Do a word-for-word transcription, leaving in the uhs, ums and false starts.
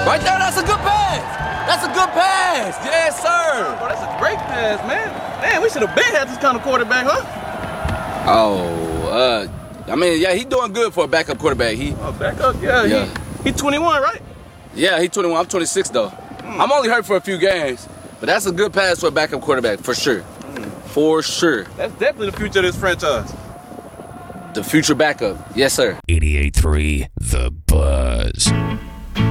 Right there, that's a good pass. That's a good pass. Yes, sir. Oh, that's a great pass, man. Damn, we should have been had this kind of quarterback, huh? Oh, uh, I mean, yeah, he doing good for a backup quarterback. He, Oh, backup? Yeah, Yeah. he, he twenty-one, right? yeah, he twenty-one. I'm twenty-six though. Mm. I'm only hurt for a few games, but that's a good pass for a backup quarterback for sure. Mm. For sure. That's definitely the future of this franchise. The future backup. Yes, sir. eighty-eight point three The